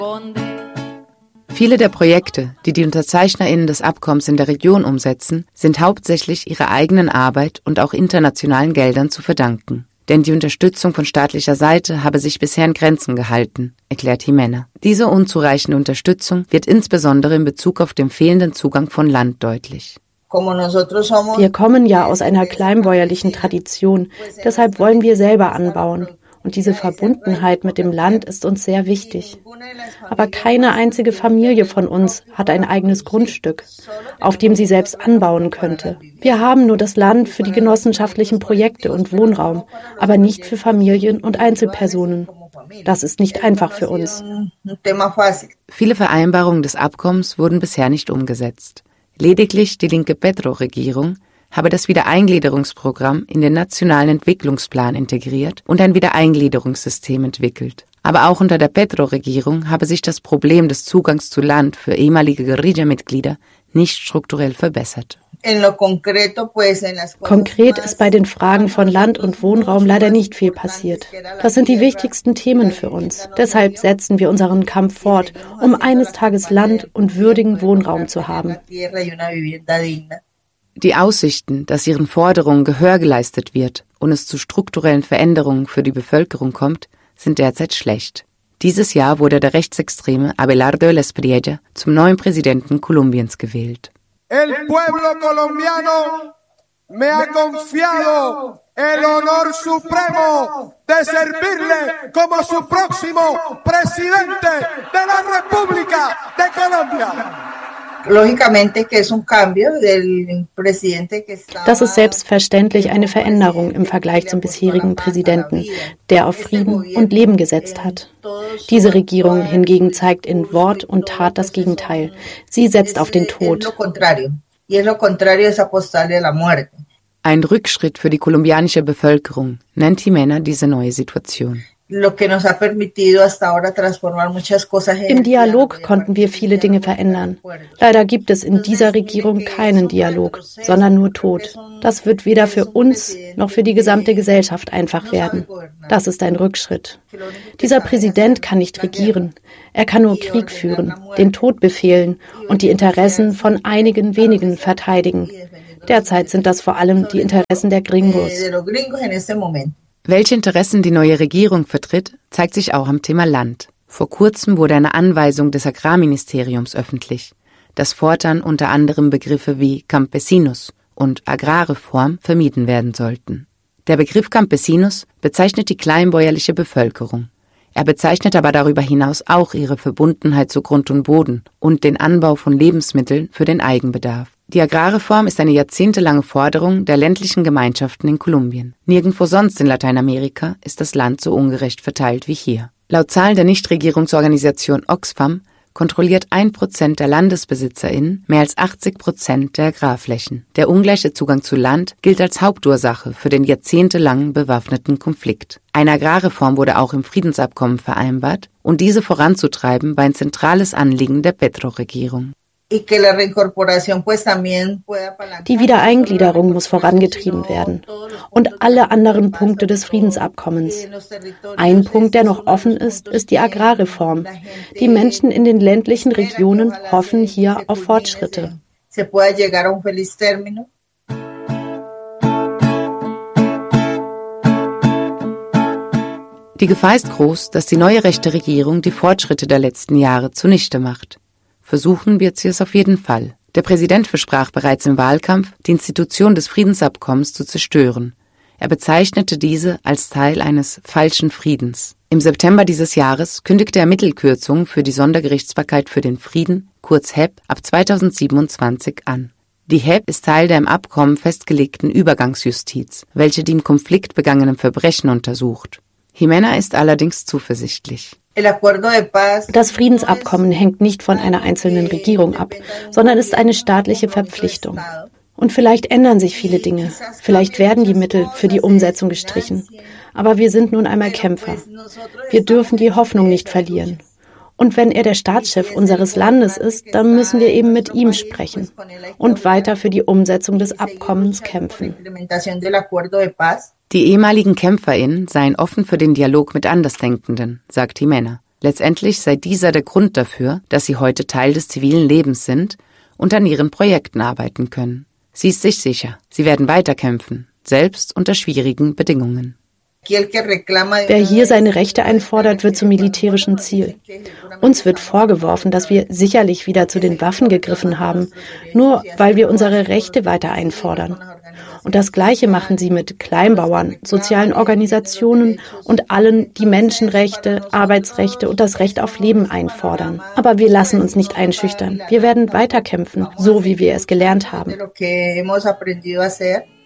Viele der Projekte, die die UnterzeichnerInnen des Abkommens in der Region umsetzen, sind hauptsächlich ihrer eigenen Arbeit und auch internationalen Geldern zu verdanken. Denn die Unterstützung von staatlicher Seite habe sich bisher in Grenzen gehalten, erklärt Jimena. Diese unzureichende Unterstützung wird insbesondere in Bezug auf den fehlenden Zugang von Land deutlich. Wir kommen ja aus einer kleinbäuerlichen Tradition, deshalb wollen wir selber anbauen. Und diese Verbundenheit mit dem Land ist uns sehr wichtig. Aber keine einzige Familie von uns hat ein eigenes Grundstück, auf dem sie selbst anbauen könnte. Wir haben nur das Land für die genossenschaftlichen Projekte und Wohnraum, aber nicht für Familien und Einzelpersonen. Das ist nicht einfach für uns. Viele Vereinbarungen des Abkommens wurden bisher nicht umgesetzt. Lediglich die linke Petro-Regierung habe das Wiedereingliederungsprogramm in den nationalen Entwicklungsplan integriert und ein Wiedereingliederungssystem entwickelt. Aber auch unter der Petro-Regierung habe sich das Problem des Zugangs zu Land für ehemalige Guerilla-Mitglieder nicht strukturell verbessert. Konkret ist bei den Fragen von Land und Wohnraum leider nicht viel passiert. Das sind die wichtigsten Themen für uns. Deshalb setzen wir unseren Kampf fort, um eines Tages Land und würdigen Wohnraum zu haben. Die Aussichten, dass ihren Forderungen Gehör geleistet wird und es zu strukturellen Veränderungen für die Bevölkerung kommt, sind derzeit schlecht. Dieses Jahr wurde der rechtsextreme Abelardo Espriella zum neuen Präsidenten Kolumbiens gewählt. El pueblo colombiano me ha confiado el honor supremo de servirle como su próximo presidente de la República de Colombia. Das ist selbstverständlich eine Veränderung im Vergleich zum bisherigen Präsidenten, der auf Frieden und Leben gesetzt hat. Diese Regierung hingegen zeigt in Wort und Tat das Gegenteil. Sie setzt auf den Tod. Ein Rückschritt für die kolumbianische Bevölkerung, nennt Jimena diese neue Situation. Im Dialog konnten wir viele Dinge verändern. Leider gibt es in dieser Regierung keinen Dialog, sondern nur Tod. Das wird weder für uns noch für die gesamte Gesellschaft einfach werden. Das ist ein Rückschritt. Dieser Präsident kann nicht regieren. Er kann nur Krieg führen, den Tod befehlen und die Interessen von einigen wenigen verteidigen. Derzeit sind das vor allem die Interessen der Gringos. Welche Interessen die neue Regierung vertritt, zeigt sich auch am Thema Land. Vor kurzem wurde eine Anweisung des Agrarministeriums öffentlich, dass fortan unter anderem Begriffe wie Campesinos und Agrarreform vermieden werden sollten. Der Begriff Campesinos bezeichnet die kleinbäuerliche Bevölkerung. Er bezeichnet aber darüber hinaus auch ihre Verbundenheit zu Grund und Boden und den Anbau von Lebensmitteln für den Eigenbedarf. Die Agrarreform ist eine jahrzehntelange Forderung der ländlichen Gemeinschaften in Kolumbien. Nirgendwo sonst in Lateinamerika ist das Land so ungerecht verteilt wie hier. Laut Zahlen der Nichtregierungsorganisation Oxfam kontrolliert 1% der LandesbesitzerInnen mehr als 80% der Agrarflächen. Der ungleiche Zugang zu Land gilt als Hauptursache für den jahrzehntelangen bewaffneten Konflikt. Eine Agrarreform wurde auch im Friedensabkommen vereinbart und diese voranzutreiben war ein zentrales Anliegen der Petro-Regierung. Die Wiedereingliederung muss vorangetrieben werden und alle anderen Punkte des Friedensabkommens. Ein Punkt, der noch offen ist, ist die Agrarreform. Die Menschen in den ländlichen Regionen hoffen hier auf Fortschritte. Die Gefahr ist groß, dass die neue rechte Regierung die Fortschritte der letzten Jahre zunichte macht. Versuchen wird sie es auf jeden Fall. Der Präsident versprach bereits im Wahlkampf, die Institution des Friedensabkommens zu zerstören. Er bezeichnete diese als Teil eines falschen Friedens. Im September dieses Jahres kündigte er Mittelkürzungen für die Sondergerichtsbarkeit für den Frieden, kurz HEP, ab 2027 an. Die HEP ist Teil der im Abkommen festgelegten Übergangsjustiz, welche die im Konflikt begangenen Verbrechen untersucht. Jimena ist allerdings zuversichtlich. Das Friedensabkommen hängt nicht von einer einzelnen Regierung ab, sondern ist eine staatliche Verpflichtung. Und vielleicht ändern sich viele Dinge. Vielleicht werden die Mittel für die Umsetzung gestrichen. Aber wir sind nun einmal Kämpfer. Wir dürfen die Hoffnung nicht verlieren. Und wenn er der Staatschef unseres Landes ist, dann müssen wir eben mit ihm sprechen und weiter für die Umsetzung des Abkommens kämpfen. Die ehemaligen KämpferInnen seien offen für den Dialog mit Andersdenkenden, sagt Jimena. Letztendlich sei dieser der Grund dafür, dass sie heute Teil des zivilen Lebens sind und an ihren Projekten arbeiten können. Sie ist sich sicher, sie werden weiterkämpfen, selbst unter schwierigen Bedingungen. Wer hier seine Rechte einfordert, wird zum militärischen Ziel. Uns wird vorgeworfen, dass wir sicherlich wieder zu den Waffen gegriffen haben, nur weil wir unsere Rechte weiter einfordern. Und das Gleiche machen sie mit Kleinbauern, sozialen Organisationen und allen, die Menschenrechte, Arbeitsrechte und das Recht auf Leben einfordern. Aber wir lassen uns nicht einschüchtern. Wir werden weiterkämpfen, so wie wir es gelernt haben.